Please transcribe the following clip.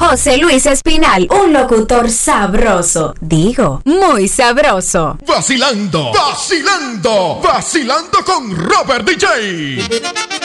José Luis Espinal, un locutor sabroso, digo, muy sabroso. Vacilando con Robert DJ.